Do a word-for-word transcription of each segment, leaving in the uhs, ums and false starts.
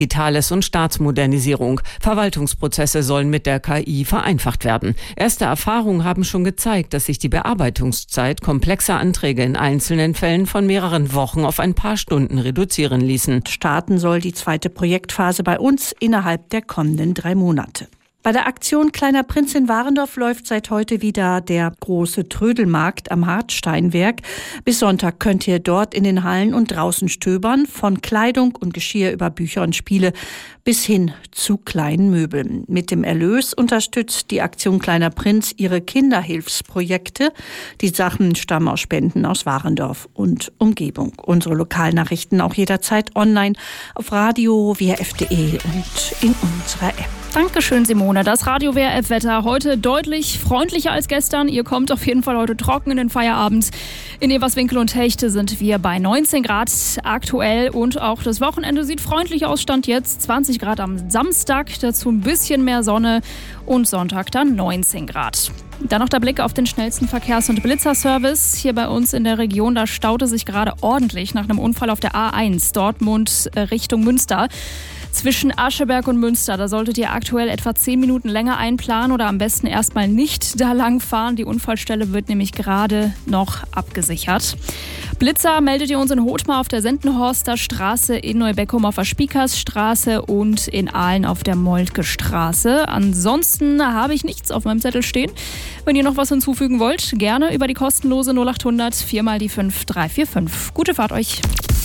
Digitales und Staatsmodernisierung. Verwaltungsprozesse sollen mit der K I vereinfacht werden. Erste Erfahrungen haben schon gezeigt, dass sich die Bearbeitungszeit komplexer Anträge in einzelnen Fällen von mehreren Wochen auf ein paar Stunden reduzieren ließen. Starten soll die zweite Projektphase bei uns innerhalb der kommenden drei Monate. Bei der Aktion Kleiner Prinz in Warendorf läuft seit heute wieder der große Trödelmarkt am Hartsteinwerk. Bis Sonntag könnt ihr dort in den Hallen und draußen stöbern, von Kleidung und Geschirr über Bücher und Spiele bis hin zu kleinen Möbeln. Mit dem Erlös unterstützt die Aktion Kleiner Prinz ihre Kinderhilfsprojekte. Die Sachen stammen aus Spenden aus Warendorf und Umgebung. Unsere Lokalnachrichten auch jederzeit online auf radio w r f punkt d e und in unserer App. Dankeschön, Simone. Das Radio W R F-Wetter heute deutlich freundlicher als gestern. Ihr kommt auf jeden Fall heute trocken in den Feierabend. In Everswinkel und Hechte sind wir bei neunzehn Grad aktuell und auch das Wochenende sieht freundlich aus. Stand jetzt zwanzig Grad am Samstag, dazu ein bisschen mehr Sonne und Sonntag dann neunzehn Grad. Dann noch der Blick auf den schnellsten Verkehrs- und Blitzerservice. Hier bei uns in der Region, da staute sich gerade ordentlich nach einem Unfall auf der A eins, Dortmund Richtung Münster. Zwischen Ascheberg und Münster, da solltet ihr aktuell etwa zehn Minuten länger einplanen oder am besten erstmal nicht da lang fahren. Die Unfallstelle wird nämlich gerade noch abgesichert. Blitzer meldet ihr uns in Hothmar auf der Sendenhorster Straße, in Neubeckum auf der Spiekersstraße und in Aalen auf der Moltke Straße. Ansonsten habe ich nichts auf meinem Zettel stehen. Wenn ihr noch was hinzufügen wollt, gerne über die kostenlose null acht hundert vier mal die fünf drei vier fünf. Gute Fahrt euch!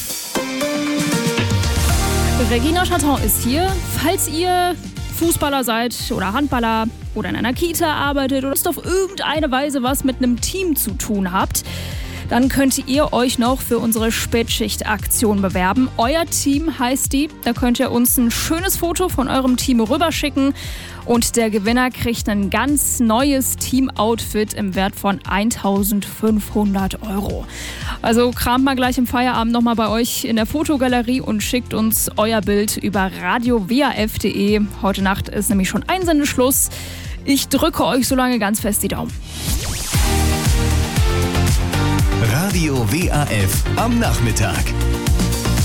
Regina Chaton ist hier. Falls ihr Fußballer seid oder Handballer oder in einer Kita arbeitet oder auf irgendeine Weise was mit einem Team zu tun habt, dann könnt ihr euch noch für unsere Spätschicht-Aktion bewerben. Euer Team heißt die. Da könnt ihr uns ein schönes Foto von eurem Team rüberschicken. Und der Gewinner kriegt ein ganz neues Team-Outfit im Wert von eintausendfünfhundert Euro. Also kramt mal gleich im Feierabend nochmal bei euch in der Fotogalerie und schickt uns euer Bild über radio w a f punkt d e. Heute Nacht ist nämlich schon Einsendeschluss. Ich drücke euch so lange ganz fest die Daumen. Radio W A F am Nachmittag.